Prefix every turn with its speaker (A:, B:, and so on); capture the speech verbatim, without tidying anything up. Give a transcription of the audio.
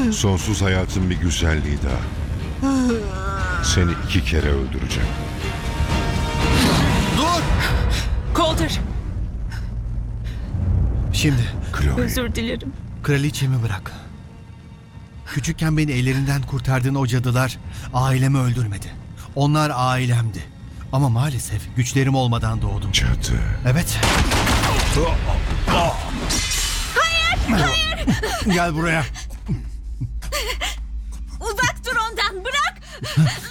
A: Sonsuz hayatın bir güzelliği daha. Seni iki kere öldüreceğim.
B: Dur!
C: Coulter,
B: Şimdi
A: Chloe.
C: özür dilerim.
B: kraliçemi bırak. Küçükken beni ellerinden kurtardığın o cadılar ailemi öldürmedi. Onlar ailemdi. Ama maalesef güçlerim olmadan doğdum.
A: Cadı.
B: Evet. Hayır! Hayır! Gel buraya.
C: Uzak dur ondan, bırak!